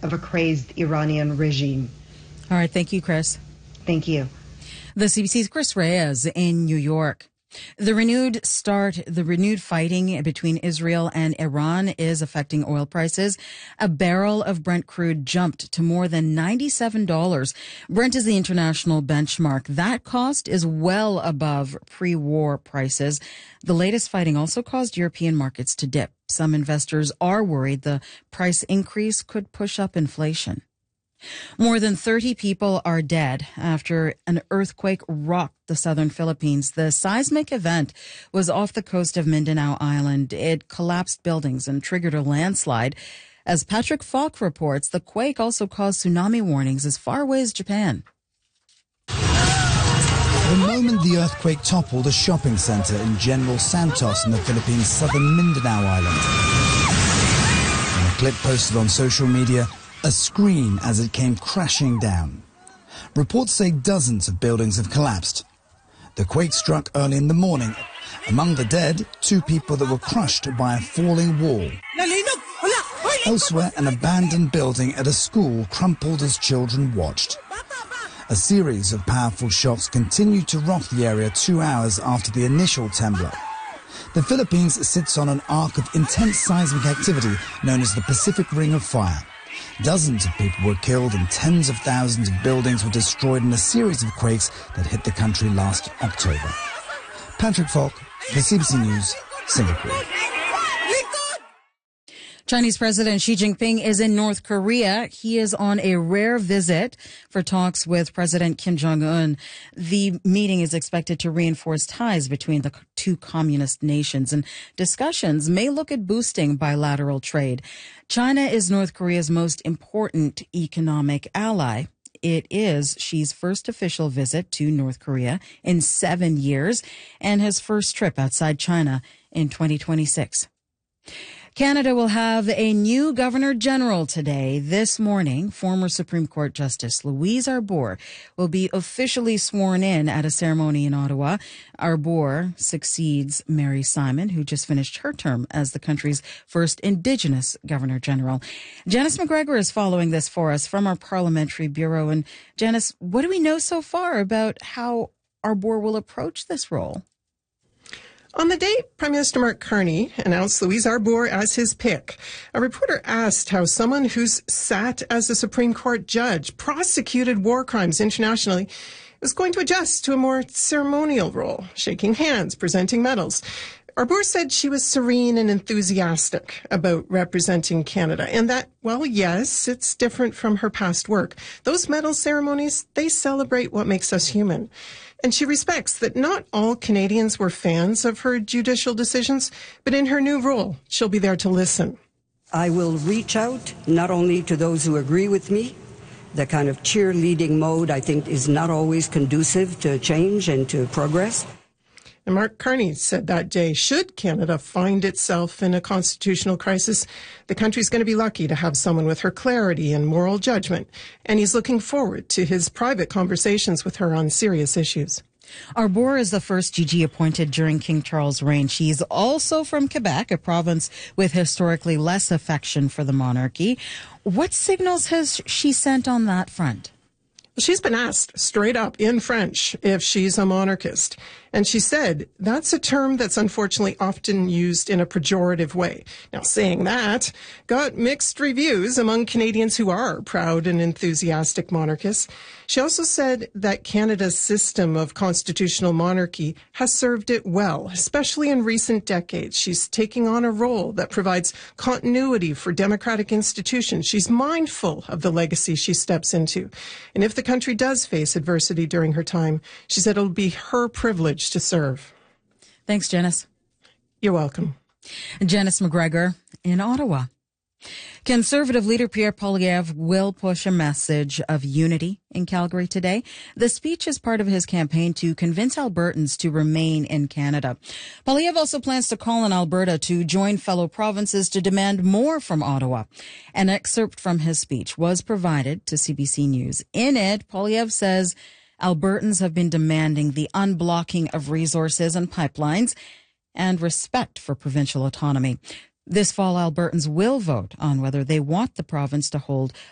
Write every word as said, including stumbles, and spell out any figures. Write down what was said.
of a crazed Iranian regime. All right. Thank you, Chris. Thank you. The C B C's Chris Reyes in New York. The renewed start, the renewed fighting between Israel and Iran is affecting oil prices. A barrel of Brent crude jumped to more than ninety-seven dollars. Brent is the international benchmark. That cost is well above pre-war prices. The latest fighting also caused European markets to dip. Some investors are worried the price increase could push up inflation. More than thirty people are dead after an earthquake rocked the southern Philippines. The seismic event was off the coast of Mindanao Island. It collapsed buildings and triggered a landslide. As Patrick Falk reports, the quake also caused tsunami warnings as far away as Japan. The moment the earthquake toppled a shopping center in General Santos in the Philippines' southern Mindanao Island. In a clip posted on social media, a scream as it came crashing down. Reports say dozens of buildings have collapsed. The quake struck early in the morning. Among the dead, two people that were crushed by a falling wall. Elsewhere, an abandoned building at a school crumpled as children watched. A series of powerful shocks continued to rock the area two hours after the initial temblor. The Philippines sits on an arc of intense seismic activity known as the Pacific Ring of Fire. Dozens of people were killed and tens of thousands of buildings were destroyed in a series of quakes that hit the country last October. Patrick Falk, for C B C News, Singapore. Chinese President Xi Jinping is in North Korea. He is on a rare visit for talks with President Kim Jong-un. The meeting is expected to reinforce ties between the two communist nations, and discussions may look at boosting bilateral trade. China is North Korea's most important economic ally. It is Xi's first official visit to North Korea in seven years and his first trip outside China in twenty twenty-six. Canada will have a new Governor General today. This morning, former Supreme Court Justice Louise Arbour will be officially sworn in at a ceremony in Ottawa. Arbour succeeds Mary Simon, who just finished her term as the country's first Indigenous Governor General. Janice McGregor is following this for us from our Parliamentary Bureau. And Janice, what do we know so far about how Arbour will approach this role? On the day Prime Minister Mark Carney announced Louise Arbour as his pick, a reporter asked how someone who's sat as a Supreme Court judge, prosecuted war crimes internationally, was going to adjust to a more ceremonial role, shaking hands, presenting medals. Arbour said she was serene and enthusiastic about representing Canada, and that, well, yes, it's different from her past work. Those medal ceremonies, they celebrate what makes us human. And she respects that not all Canadians were fans of her judicial decisions, but in her new role, she'll be there to listen. I will reach out not only to those who agree with me. The kind of cheerleading mode, I think, is not always conducive to change and to progress. And Mark Carney said that day, should Canada find itself in a constitutional crisis, the country's going to be lucky to have someone with her clarity and moral judgment. And he's looking forward to his private conversations with her on serious issues. Arbour is the first G G appointed during King Charles' reign. She's also from Quebec, a province with historically less affection for the monarchy. What signals has she sent on that front? She's been asked straight up in French if she's a monarchist. And she said that's a term that's unfortunately often used in a pejorative way. Now, saying that got mixed reviews among Canadians who are proud and enthusiastic monarchists. She also said that Canada's system of constitutional monarchy has served it well, especially in recent decades. She's taking on a role that provides continuity for democratic institutions. She's mindful of the legacy she steps into. And if the country does face adversity during her time, she said it'll be her privilege to serve. Thanks, Janice. You're welcome. Janice McGregor in Ottawa. Conservative leader Pierre Poilievre will push a message of unity in Calgary today. The speech is part of his campaign to convince Albertans to remain in Canada. Poilievre also plans to call on Alberta to join fellow provinces to demand more from Ottawa. An excerpt from his speech was provided to C B C News. In it, Poilievre says Albertans have been demanding the unblocking of resources and pipelines and respect for provincial autonomy. This fall, Albertans will vote on whether they want the province to hold